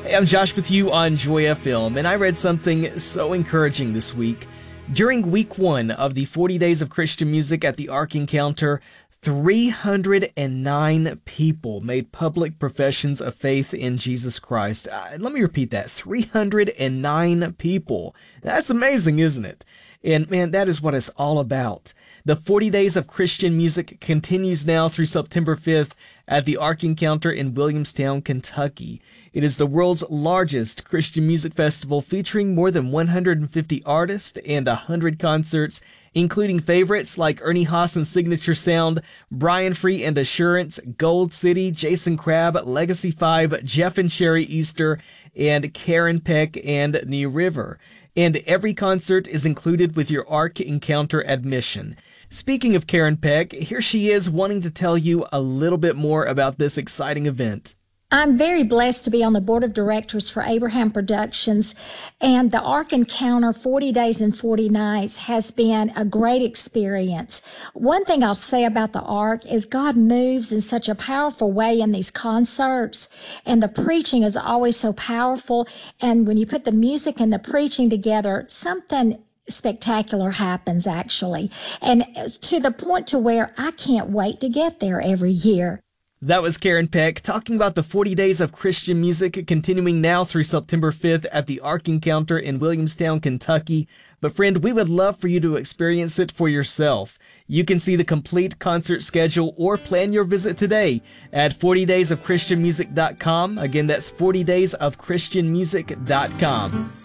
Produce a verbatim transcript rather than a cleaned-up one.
Hey, I'm Josh with you on Joy F M, and I read something so encouraging this week. During week one of the forty Days of Christian Music at the Ark Encounter, three hundred nine people made public professions of faith in Jesus Christ. Uh, let me repeat that, three hundred nine people. That's amazing, isn't it? And man, that is what it's all about. The forty Days of Christian Music continues now through September fifth at the Ark Encounter in Williamstown, Kentucky. It is the world's largest Christian music festival featuring more than one hundred fifty artists and one hundred concerts, including favorites like Ernie Haas and Signature Sound, Brian Free and Assurance, Gold City, Jason Crabb, Legacy five, Jeff and Sherry Easter, and Karen Peck and New River. And every concert is included with your Ark Encounter admission. Speaking of Karen Peck, here she is wanting to tell you a little bit more about this exciting event. I'm very blessed to be on the board of directors for Abraham Productions, and the Ark Encounter forty Days and forty Nights has been a great experience. One thing I'll say about the Ark is God moves in such a powerful way in these concerts, and the preaching is always so powerful, and when you put the music and the preaching together, something spectacular happens actually, and to the point to where I can't wait to get there every year. That was Karen Peck talking about the forty Days of Christian Music continuing now through September fifth at the Ark Encounter in Williamstown, Kentucky. But friend, we would love for you to experience it for yourself. You can see the complete concert schedule or plan your visit today at forty days of christian music dot com. Again, that's forty days of christian music dot com.